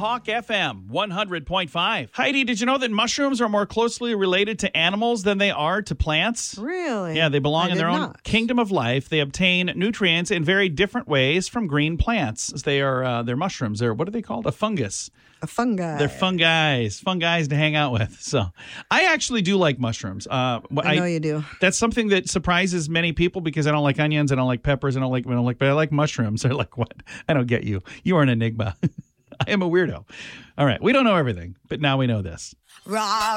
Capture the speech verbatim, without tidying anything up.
Hawk F M one hundred point five. Heidi, did you know that mushrooms are more closely related to animals than they are to plants? Really? Yeah, they belong I in their did own not. kingdom of life. They obtain nutrients in very different ways from green plants. They are uh, they're mushrooms. They're what are they called? A fungus. A fungi. They're fungi, fungi to hang out with. So I actually do like mushrooms. Uh, I know you do. That's something that surprises many people because I don't like onions, I don't like peppers, I don't like, I don't like, but I like mushrooms. They're like, what? I don't get you. You are an enigma. I am a weirdo. All right. We don't know everything, but now we know this.